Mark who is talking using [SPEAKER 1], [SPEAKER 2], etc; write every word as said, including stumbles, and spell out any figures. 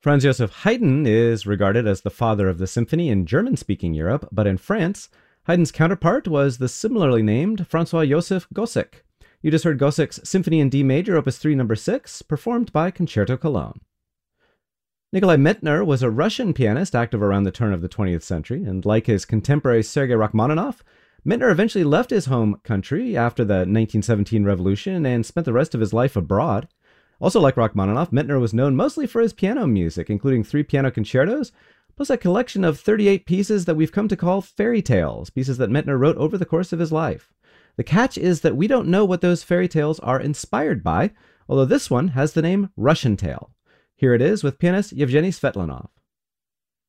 [SPEAKER 1] Franz Joseph Haydn is regarded as the father of the symphony in German-speaking Europe, but in France, Haydn's counterpart was the similarly named Francois Joseph Gossec. You just heard Gossec's Symphony in D Major, Opus three, number six, performed by Concerto Cologne. Nikolai Medtner was a Russian pianist active around the turn of the twentieth century, and like his contemporary Sergei Rachmaninoff, Medtner eventually left his home country after the nineteen seventeen revolution and spent the rest of his life abroad. Also like Rachmaninoff, Medtner was known mostly for his piano music, including three piano concertos, plus a collection of thirty-eight pieces that we've come to call fairy tales, pieces that Medtner wrote over the course of his life. The catch is that we don't know what those fairy tales are inspired by, although this one has the name Russian Tale. Here it is with pianist Yevgeny Svetlanov.